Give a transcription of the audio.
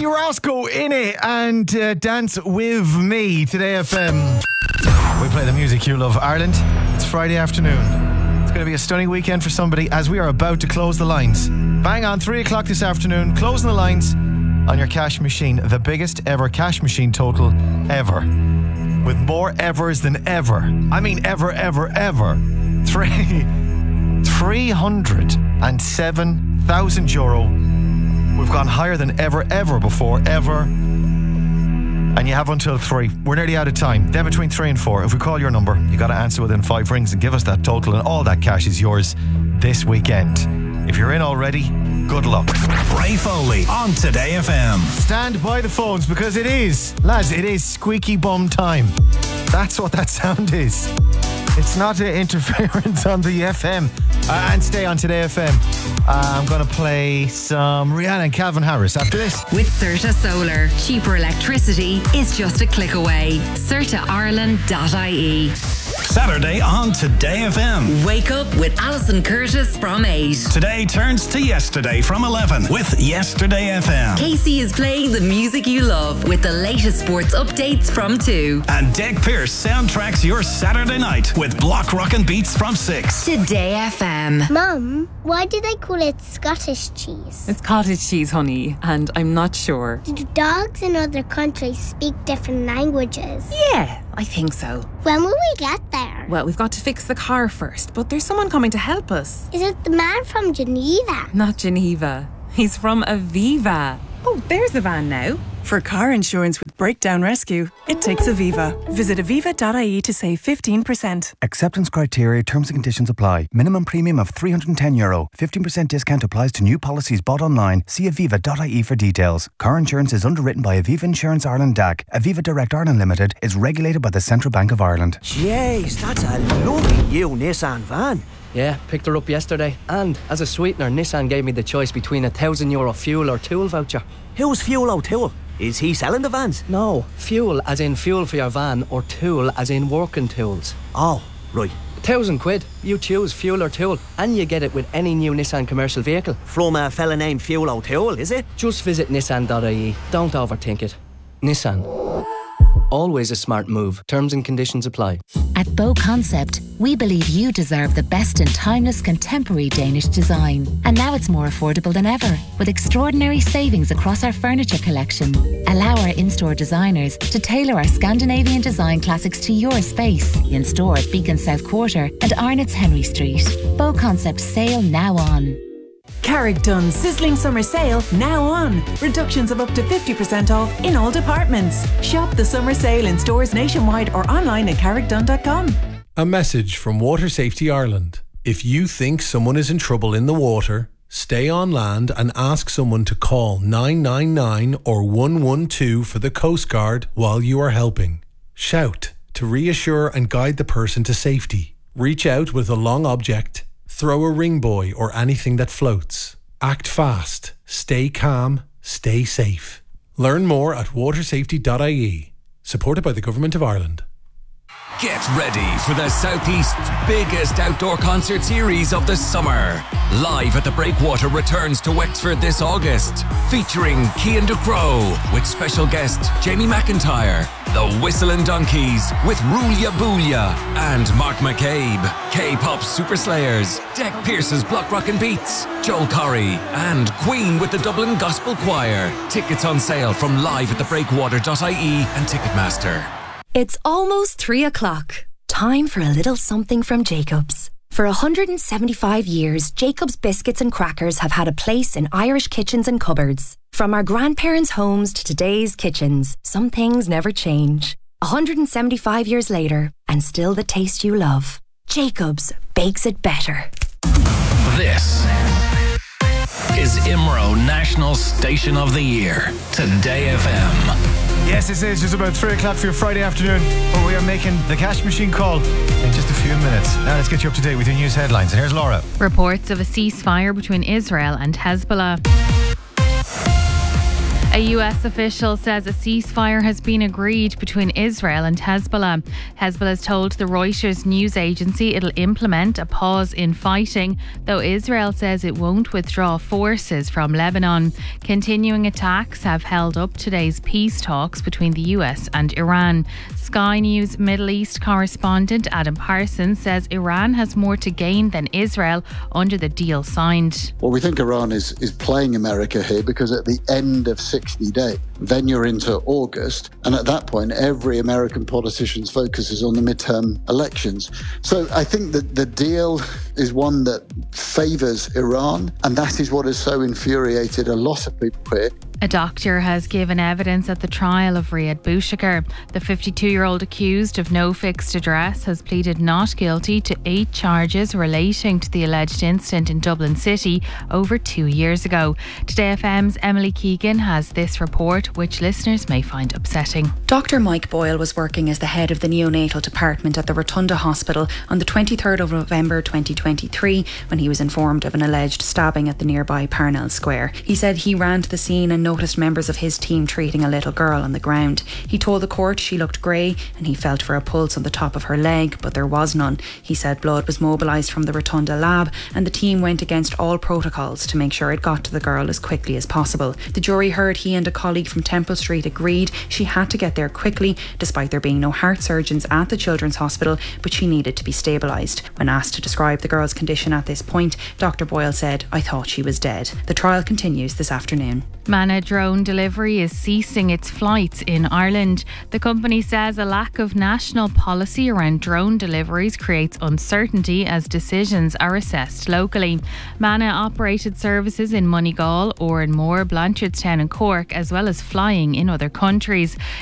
Roscoe in it and Dance With Me, Today FM. We play the music you love. Ireland, it's Friday afternoon. It's going to be a stunning weekend for somebody as we are about to close the lines. Bang on, 3 o'clock this afternoon, closing the lines on your cash machine. The biggest ever cash machine total ever. With more evers than ever. I mean ever. 307,000 euro. We've gone higher than ever before, ever. And you have until 3. We're nearly out of time. Then between 3 and 4, if we call your number, you got to answer within 5 rings and give us that total, and all that cash is yours this weekend. If you're in already, good luck. Ray Foley on Today FM. Stand by the phones because it is, lads, it is squeaky bum time. That's what that sound is. It's not interference on the FM. And stay on Today FM. I'm going to play some Rihanna and Calvin Harris after this. With Certa Solar, cheaper electricity is just a click away. CertaIreland.ie. Saturday on Today FM. Wake up with Alison Curtis from 8. Today turns to yesterday from 11 with Yesterday FM. Casey is playing the music you love with the latest sports updates from 2. And Dick Pearce soundtracks your Saturday night with Block Rockin' Beats from 6. Today FM. Mum, why do they call it Scottish cheese? It's cottage cheese, honey, and I'm not sure. Do dogs in other countries speak different languages? Yeah, I think so. When will we get there? Well, we've got to fix the car first, but there's someone coming to help us. Is it the man from Geneva? Not Geneva. He's from Aviva. Oh, there's the van now. For car insurance with Breakdown Rescue, it takes Aviva. Visit aviva.ie to save 15%. Acceptance criteria, terms and conditions apply. Minimum premium of €310. 15% discount applies to new policies bought online. See aviva.ie for details. Car insurance is underwritten by Aviva Insurance Ireland DAC. Aviva Direct Ireland Limited is regulated by the Central Bank of Ireland. Jeez, that's a lovely new Nissan van. Yeah, picked her up yesterday. And as a sweetener, Nissan gave me the choice between €1,000 fuel or tool voucher. Who's Fuel O'Toole? Is he selling the vans? No, fuel as in fuel for your van, or tool as in working tools. Oh, right. £1,000. You choose fuel or tool, and you get it with any new Nissan commercial vehicle. From a fella named Fuel O'Toole, is it? Just visit nissan.ie. Don't overthink it. Nissan. Always a smart move. Terms and conditions apply. At Bow Concept, we believe you deserve the best in timeless contemporary Danish design. And now it's more affordable than ever, with extraordinary savings across our furniture collection. Allow our in-store designers to tailor our Scandinavian design classics to your space. In store at Beacon South Quarter and Arnott's Henry Street. Bow Concept sale now on. Carrickdon's sizzling summer sale now on. Reductions of up to 50% off in all departments. Shop the summer sale in stores nationwide or online at carrickdon.com. A message from Water Safety Ireland. If you think someone is in trouble in the water, stay on land and ask someone to call 999 or 112 for the Coast Guard while you are helping. Shout to reassure and guide the person to safety. Reach out with a long object. Throw a ring buoy or anything that floats. Act fast. Stay calm. Stay safe. Learn more at watersafety.ie. Supported by the Government of Ireland. Get ready for the Southeast's biggest outdoor concert series of the summer. Live at the Breakwater returns to Wexford this August, featuring Cian Ducrow with special guest Jamie McIntyre, the Whistling Donkeys with Rulia Boolia and Mark McCabe, K-pop Super Slayers, Deck Pearce's Block Rockin' Beats, Joel Corry, and Queen with the Dublin Gospel Choir. Tickets on sale from live@thebreakwater.ie and Ticketmaster. It's almost 3 o'clock. Time for a little something from Jacobs. For 175 years, Jacobs biscuits and crackers have had a place in Irish kitchens and cupboards. From our grandparents' homes to today's kitchens, some things never change. 175 years later, and still the taste you love. Jacobs bakes it better. This is IMRO National Station of the Year. Today FM. Yes, it is just about 3 o'clock for your Friday afternoon, where we are making the cash machine call in just a few minutes. Now let's get you up to date with your news headlines. And here's Laura. Reports of a ceasefire between Israel and Hezbollah. A US official says a ceasefire has been agreed between Israel and Hezbollah. Hezbollah has told the Reuters news agency it'll implement a pause in fighting, though Israel says it won't withdraw forces from Lebanon. Continuing attacks have held up today's peace talks between the US and Iran. Sky News Middle East correspondent Adam Parsons says Iran has more to gain than Israel under the deal signed. Well, we think Iran is playing America here because at the end of 60 days, then you're into August, and at that point, every American politician's focus is on the midterm elections. So I think that the deal is one that favours Iran, and that is what has so infuriated a lot of people here. A doctor has given evidence at the trial of Riyad Bouchakar. The 52-year-old accused of no fixed address has pleaded not guilty to 8 charges relating to the alleged incident in Dublin City over 2 years ago. Today FM's Emily Keegan has this report, which listeners may find upsetting. Dr. Mike Boyle was working as the head of the neonatal department at the Rotunda Hospital on the 23rd of November 2023 when he was informed of an alleged stabbing at the nearby Parnell Square. He said he ran to the scene and noticed members of his team treating a little girl on the ground. He told the court she looked grey and he felt for a pulse on the top of her leg, but there was none. He said blood was mobilised from the Rotunda lab and the team went against all protocols to make sure it got to the girl as quickly as possible. The jury heard he and a colleague from Temple Street agreed she had to get there quickly despite there being no heart surgeons at the Children's Hospital, but she needed to be stabilised. When asked to describe the girl's condition at this point, Dr. Boyle said, "I thought she was dead." The trial continues this afternoon. Manna Drone Delivery is ceasing its flights in Ireland. The company says a lack of national policy around drone deliveries creates uncertainty as decisions are assessed locally. Manna operated services in Moneygall, Oranmore, Blanchardstown and Cork, as well as flying in other countries.